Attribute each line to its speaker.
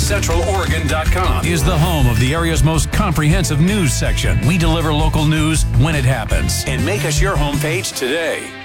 Speaker 1: NewsCentralOregon.com is the home of the area's most comprehensive news section. We deliver local news when it happens. And make us your homepage today.